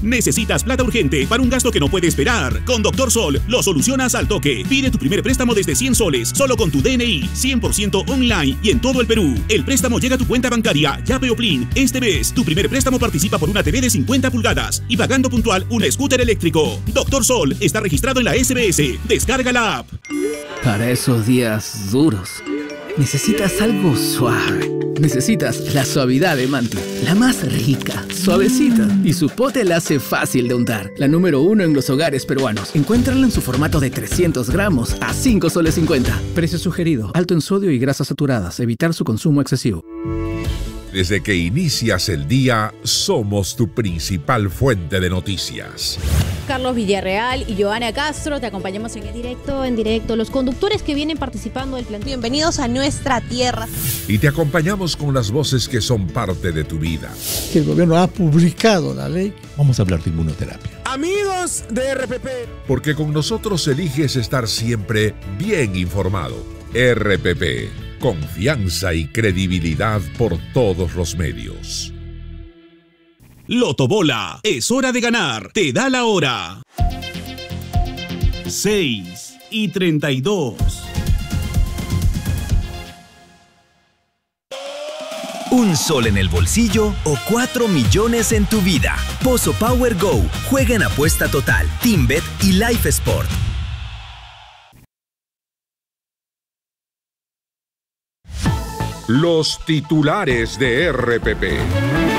¿Necesitas plata urgente para un gasto que no puede esperar? Con Doctor Sol lo solucionas al toque. Pide tu primer préstamo desde 100 soles, solo con tu DNI, 100% online y en todo el Perú. El préstamo llega a tu cuenta bancaria Yape o Plin. Este mes, tu primer préstamo participa por una TV de 50 pulgadas y pagando puntual un scooter eléctrico. Doctor Sol está registrado en la SBS. Descarga la app. Para esos días duros, necesitas algo suave. Necesitas la suavidad de Manti, la más rica, suavecita. Y su pote la hace fácil de untar. La número 1 en los hogares peruanos. Encuéntrala en su formato de 300 gramos a 5 soles 50. Precio sugerido, alto en sodio y grasas saturadas. Evitar su consumo excesivo. Desde que inicias el día, somos tu principal fuente de noticias. Carlos Villarreal y Joana Castro, te acompañamos en directo, los conductores que vienen participando del plan. Bienvenidos a nuestra tierra. Y te acompañamos con las voces que son parte de tu vida. Que el gobierno ha publicado la ley. Vamos a hablar de inmunoterapia. Amigos de RPP. Porque con nosotros eliges estar siempre bien informado. RPP. Confianza y credibilidad por todos los medios. Lotobola, es hora de ganar. Te da la hora. 6:32. ¿Un sol en el bolsillo o 4 millones en tu vida? Pozo Power Go. Juega en apuesta total, TeamBet y Life Sport. Los titulares de RPP.